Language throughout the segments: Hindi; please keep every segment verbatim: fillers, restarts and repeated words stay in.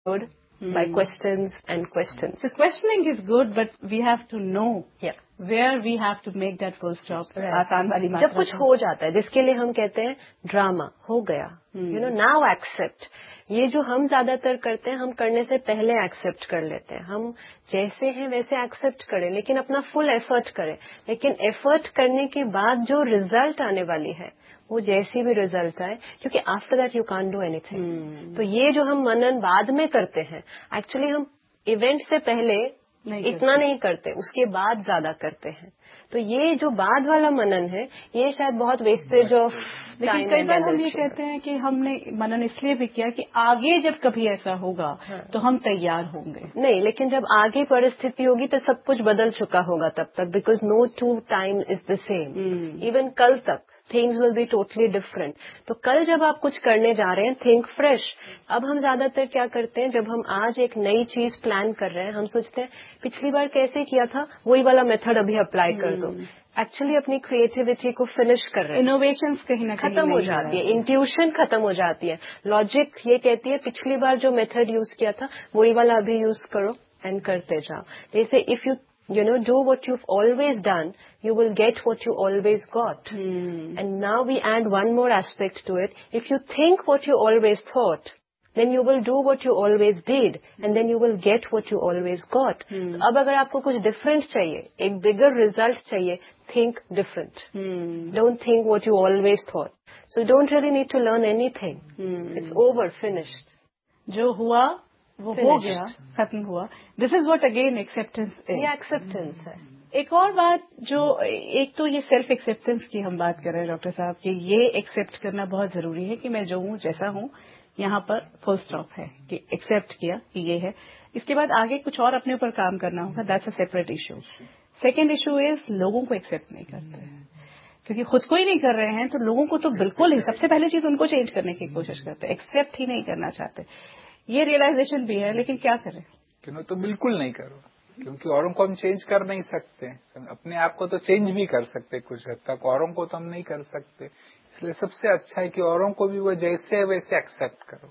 good mm. by questions and questions. So questioning is good, but we have to know yeah. where we have to make that full stop. Right. आसान वाली मात्रा जब कुछ हो जाता है, जिसके लिए हम कहते हैं ड्रामा हो गया, यू नो नाउ एक्सेप्ट. ये जो हम ज्यादातर करते हैं, हम करने से पहले एक्सेप्ट कर लेते हैं. हम जैसे हैं वैसे एक्सेप्ट करें, लेकिन अपना फुल एफर्ट करें. लेकिन एफर्ट करने के बाद जो रिजल्ट आने वाली है, वो जैसी भी रिजल्ट आए, क्योंकि after that you can't do anything. तो ये जो हम मनन बाद में करते हैं, एक्चुअली हम इवेंट से पहले नहीं इतना नहीं करते, उसके बाद ज्यादा करते हैं. तो ये जो बाद वाला मनन है, ये शायद बहुत वेस्टेज ऑफ लेकिन कई बार हम ये कहते हैं कि हमने मनन इसलिए भी किया कि आगे जब कभी ऐसा होगा हाँ. तो हम तैयार होंगे. नहीं, लेकिन जब आगे परिस्थिति होगी तो सब कुछ बदल चुका होगा तब तक, because no to time is the same. Even कल तक things will be totally different. तो कल जब आप कुछ करने जा रहे हैं, थिंक फ्रेश. अब हम ज्यादातर क्या करते हैं, जब हम आज एक नई चीज प्लान कर रहे हैं, हम सोचते हैं पिछली बार कैसे किया था, वही वाला मेथड अभी अप्लाई कर दो. एक्चुअली अपनी क्रिएटिविटी को फिनिश कर रहे हैं. इनोवेशन कहीं ना कहीं खत्म हो जाती है, इंट्यूशन खत्म हो जाती है. लॉजिक ये कहती है पिछली बार जो मेथड यूज किया था वही वाला अभी यूज करो एंड करते जाओ. जैसे if you you know do what you've always done, you will get what you always got. hmm. And now we add one more aspect to it. If you think what you always thought, then you will do what you always did, and then you will get what you always got. hmm. तो अब अगर आपको कुछ डिफरेंट चाहिए, एक बिगर रिजल्ट चाहिए, think different. hmm. Don't think what you always thought. So you don't really need to learn anything. hmm. It's over, finished. जो हुआ वो हो गया, खत्म हुआ. This is what again acceptance है. ये एक्सेप्टेंस है. एक और बात जो, एक तो ये सेल्फ एक्सेप्टेंस की हम बात कर रहे हैं डॉक्टर साहब, कि ये एक्सेप्ट करना बहुत जरूरी है कि मैं जो हूँ जैसा हूँ, यहाँ पर फुल स्टॉप है, कि एक्सेप्ट किया कि ये है. इसके बाद आगे कुछ और अपने ऊपर काम करना होगा. That's a separate issue. Second issue is लोगों को एक्सेप्ट नहीं करते हैं, क्योंकि खुद को ही नहीं कर रहे हैं तो लोगों को तो बिल्कुल ही, सबसे पहले चीज उनको चेंज करने की कोशिश करते हैं, एक्सेप्ट ही नहीं करना चाहते. ये रियलाइजेशन भी है, लेकिन क्या करें. क्यों तो बिल्कुल नहीं करो, क्योंकि औरों को हम चेंज कर नहीं सकते. अपने आप को तो चेंज भी कर सकते कुछ हद तक, औरों को तो हम नहीं कर सकते. इसलिए सबसे अच्छा है कि औरों को भी वो जैसे है वैसे एक्सेप्ट करो.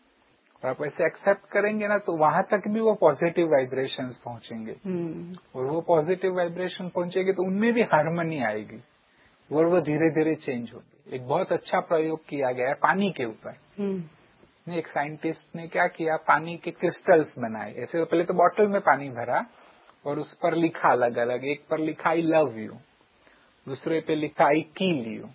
और आप वैसे एक्सेप्ट करेंगे ना, तो वहां तक भी वो पॉजिटिव वाइब्रेशंस पहुंचेंगे. और वो पॉजिटिव वाइब्रेशन पहुंचेंगे तो उनमें भी हार्मनी आएगी, और वो धीरे धीरे चेंज होगी. एक बहुत अच्छा प्रयोग किया गया है पानी के ऊपर. एक साइंटिस्ट ने क्या किया, पानी के क्रिस्टल्स बनाए. ऐसे तो पहले तो बॉटल में पानी भरा और उस पर लिखा अलग अलग. एक पर लिखा आई लव यू, दूसरे पे लिखा आई किल यू,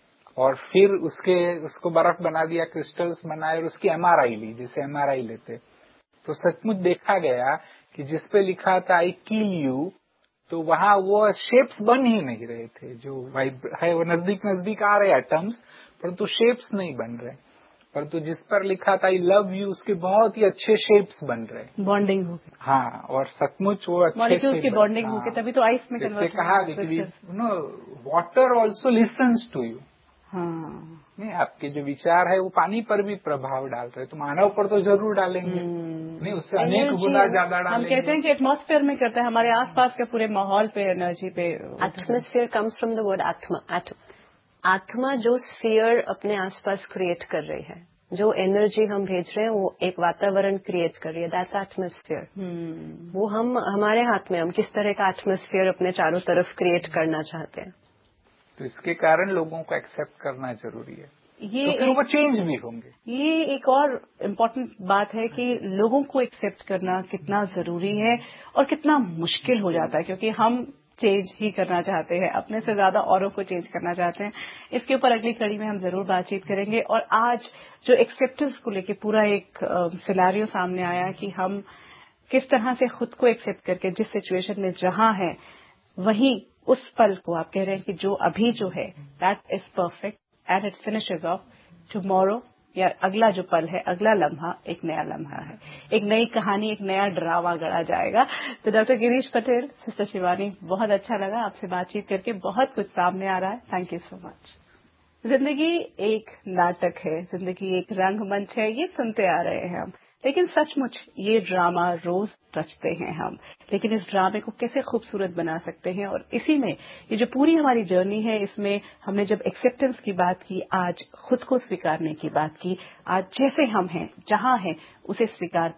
और फिर उसके उसको बर्फ बना दिया, क्रिस्टल्स बनाए और उसकी एमआरआई ली, जिसे एमआरआई लेते. तो सचमुच देखा गया कि जिस पे लिखा था आई किल यू, तो वहां वो शेप्स बन ही नहीं रहे थे. जो वाइब है वो नजदीक नजदीक आ रहे एटम्स, परंतु शेप्स नहीं बन रहे. परंतु जिस पर लिखा था आई लव यू, उसके बहुत ही अच्छे शेप्स बन रहे. बॉन्डिंग हो गई. हाँ, और सचमुच वो अच्छे मॉलिक्यूल्स की बॉन्डिंग हो गई, तभी तो आइस में कन्वर्ट. कहा no water also listens to you. हाँ, नहीं, आपके जो विचार है वो पानी पर भी प्रभाव डाल रहे, तो मानव पर तो जरूर डालेंगे. नहीं, उससे अनेक गुना ज्यादा डालेंगे. हम कहते हैं कि एटमॉस्फेयर में करता है, हमारे आसपास के पूरे माहौल पे, एनर्जी पे. Atmosphere comes from the word आत्मा. आत्मा जो स्फीयर अपने आसपास क्रिएट कर रही है, जो एनर्जी हम भेज रहे हैं, वो एक वातावरण क्रिएट कर रही है. That's atmosphere. वो हम हमारे हाथ में, हम किस तरह का एटमॉस्फेयर अपने चारों तरफ क्रिएट करना चाहते हैं. तो इसके कारण लोगों को एक्सेप्ट करना जरूरी है. ये तो फिर वो चेंज भी होंगे. ये एक और इम्पोर्टेंट बात है कि लोगों को एक्सेप्ट करना कितना जरूरी है और कितना मुश्किल हो जाता है, क्योंकि हम चेंज ही करना चाहते हैं, अपने से ज्यादा औरों को चेंज करना चाहते हैं. इसके ऊपर अगली कड़ी में हम जरूर बातचीत करेंगे. और आज जो एक्सेप्टेंस को लेके पूरा एक सिनेरियो सामने आया कि हम किस तरह से खुद को एक्सेप्ट करके जिस सिचुएशन में जहां है, वहीं उस पल को आप कह रहे हैं कि जो अभी जो है that is perfect and it finishes of tomorrow, या अगला जो पल है, अगला लम्हा एक नया लम्हा है, एक नई कहानी, एक नया ड्रामा गढ़ा जाएगा. तो डॉक्टर गिरीश पटेल, सिस्टर शिवानी, बहुत अच्छा लगा आपसे बातचीत करके. बहुत कुछ सामने आ रहा है. Thank you so much. जिंदगी एक नाटक है, जिंदगी एक रंगमंच है, ये सुनते आ रहे हैं हम, लेकिन सचमुच ये ड्रामा रोज रचते हैं हम. लेकिन इस ड्रामे को कैसे खूबसूरत बना सकते हैं, और इसी में ये जो पूरी हमारी जर्नी है, इसमें हमने जब एक्सेप्टेंस की बात की, आज खुद को स्वीकारने की बात की, आज जैसे हम हैं, जहां हैं, उसे स्वीकार